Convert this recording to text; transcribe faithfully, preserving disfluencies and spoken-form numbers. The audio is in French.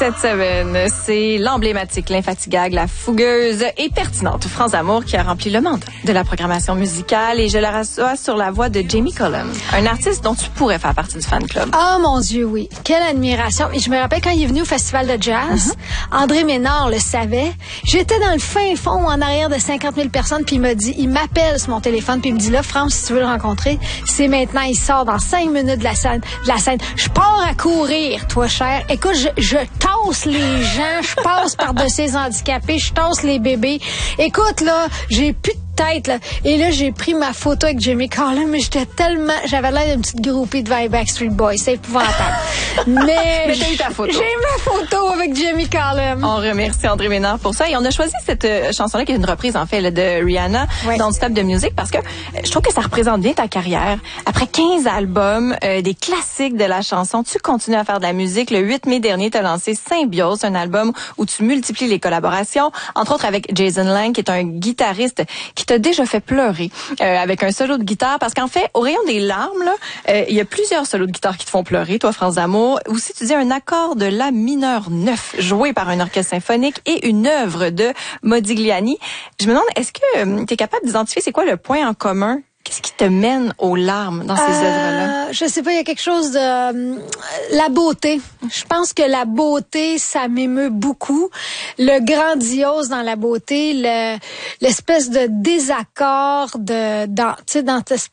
Cette semaine, c'est l'emblématique, l'infatigable, la fougueuse et pertinente France Amour qui a rempli le mandat de la programmation musicale et je la reçois sur la voix de Jamie Cullum, un artiste dont tu pourrais faire partie du fan club. Oh mon Dieu, oui. Quelle admiration. Et je me rappelle quand il est venu au Festival de jazz, mm-hmm. André Ménard le savait. J'étais dans le fin fond en arrière de cinquante mille personnes puis il m'a dit, il m'appelle sur mon téléphone puis il me dit là, France, si tu veux le rencontrer, c'est maintenant, il sort dans cinq minutes de la scène. De la scène. Je pars à courir, toi cher. Écoute, je, je tasse les gens, je passe par-dessus les handicapés, je tasse les bébés. Écoute, là, j'ai plus de tête, là. Et là, j'ai pris ma photo avec Jamie Cullum, mais j'étais tellement... J'avais l'air d'une petite groupie de Backstreet Boys. C'est épouvantable. mais mais t'as eu ta photo. J'ai ma photo avec Jamie Cullum. On remercie André Ménard pour ça. Et on a choisi cette euh, chanson-là, qui est une reprise, en fait, là, de Rihanna, ouais. Don't Stop the Music, parce que euh, je trouve que ça représente bien ta carrière. Après quinze albums, euh, des classiques de la chanson, tu continues à faire de la musique. Le huit mai dernier, tu as lancé Symbiose, un album où tu multiplies les collaborations, entre autres avec Jason Lang, qui est un guitariste qui t'a déjà fait pleurer euh, avec un solo de guitare, parce qu'en fait, au rayon des larmes, là, euh, il y a plusieurs solos de guitare qui te font pleurer, toi, France Amour. Aussi, tu dis un accord de la mineur neuf, joué par un orchestre symphonique et une œuvre de Modigliani. Je me demande, est-ce que euh, tu es capable d'identifier c'est quoi le point en commun? Qu'est-ce qui te mène aux larmes dans ces euh, œuvres-là? Je sais pas, il y a quelque chose de... Euh, la beauté. Je pense que la beauté, ça m'émeut beaucoup. Le grandiose dans la beauté, le, l'espèce de désaccord de, dans, tu sais, dans